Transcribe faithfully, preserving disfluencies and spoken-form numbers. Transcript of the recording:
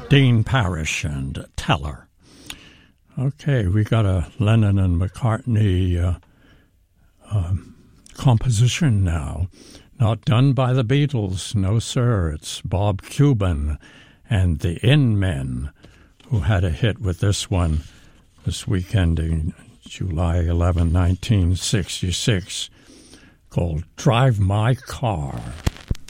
Dean Parrish and Teller. Okay, we got a Lennon and McCartney uh, uh, composition now. Not done by the Beatles, no sir. It's Bob Cuban and the In Men who had a hit with this one this weekend in July eleventh, nineteen sixty-six, called Drive My Car.